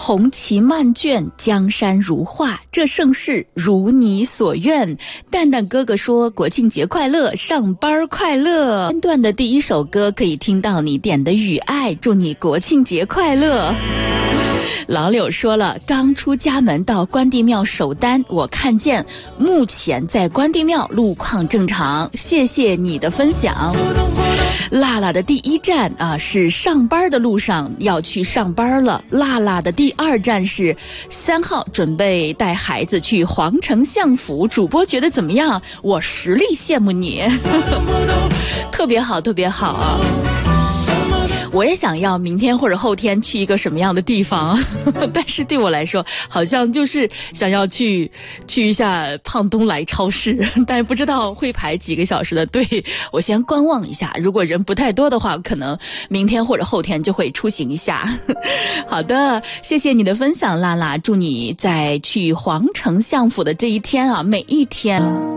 红旗漫卷，江山如画，这盛世如你所愿。蛋蛋哥哥说国庆节快乐，上班快乐。片段的第一首歌可以听到你点的雨爱，祝你国庆节快乐。老柳说了，刚出家门到关帝庙守单，我看见目前在关帝庙路况正常，谢谢你的分享。辣辣的第一站是上班的路上，要去上班了。辣辣的第二站是3号，准备带孩子去皇城相府。主播觉得怎么样？我实力羡慕你。特别好，特别好啊！我也想要明天或者后天去一个什么样的地方，但是对我来说好像就是想要去一下胖东来超市，但是不知道会排几个小时的队，我先观望一下，如果人不太多的话，可能明天或者后天就会出行一下。好的，谢谢你的分享，辣辣，祝你在去皇城相府的这一天每一天